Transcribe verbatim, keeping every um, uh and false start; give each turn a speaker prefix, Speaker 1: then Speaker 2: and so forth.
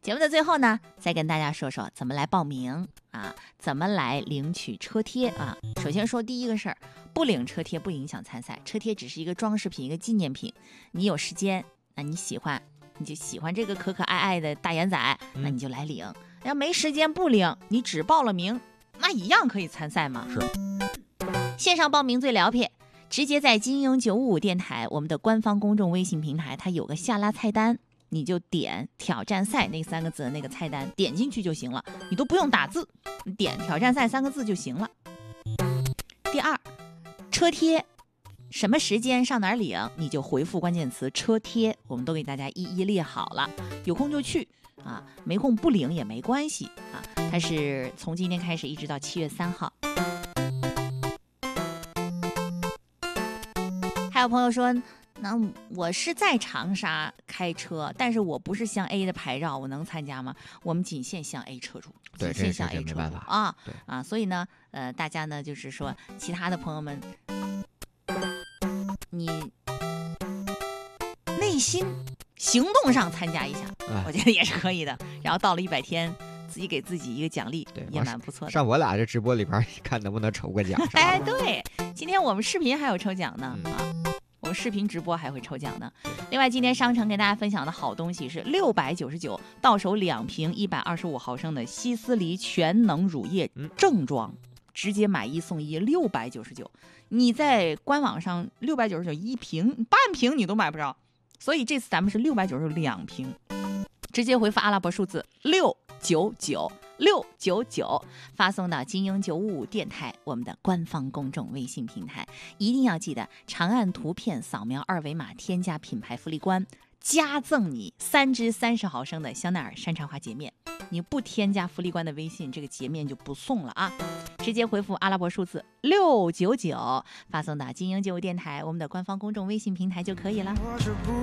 Speaker 1: 节目的最后呢，再跟大家说说怎么来报名啊，怎么来领取车贴啊。首先说第一个事儿，不领车贴不影响参赛，车贴只是一个装饰品，一个纪念品。你有时间，那你喜欢，你就喜欢这个可可爱爱的大眼仔，那你就来领。要、嗯、没时间不领，你只报了名，那一样可以参赛嘛。
Speaker 2: 是。
Speaker 1: 线上报名最聊撇，直接在精英九五五电台我们的官方公众微信平台，它有个下拉菜单。你就点挑战赛那三个字的那个菜单，点进去就行了，你都不用打字，你点挑战赛三个字就行了。第二，车贴什么时间上哪儿领，你就回复关键词车贴，我们都给大家一一列好了，有空就去啊，没空不领也没关系啊。它是从今天开始一直到七月三号。还有朋友说，那我是在长沙开车，但是我不是湘 A 的牌照，我能参加吗？我们仅限湘 A 车主，
Speaker 2: 对，
Speaker 1: 仅限湘 A 车主啊啊！所以呢，呃，大家呢就是说，其他的朋友们，你内心行动上参加一下，
Speaker 2: 哎、
Speaker 1: 我觉得也是可以的。然后到了一百天，自己给自己一个奖励，也蛮不错的。
Speaker 2: 上我俩这直播里边看能不能抽个奖。
Speaker 1: 哎，对，今天我们视频还有抽奖呢、嗯、啊。我们视频直播还会抽奖呢。另外，今天商城给大家分享的好东西是六百九十九到手两瓶一百二十五毫升的希思黎全能乳液正装，嗯、直接买一送一，六百九十九。你在官网上六百九十九一瓶，半瓶你都买不着，所以这次咱们是六百九十九两瓶，直接回复阿拉伯数字六九九。六九九发送到精英九五五电台我们的官方公众微信平台，一定要记得长按图片扫描二维码，添加品牌福利官，加赠你三支三十毫升的香奈儿山茶花洁面。你不添加福利官的微信，这个洁面就不送了啊！直接回复阿拉伯数字六九九，发送到精英九五电台我们的官方公众微信平台就可以了。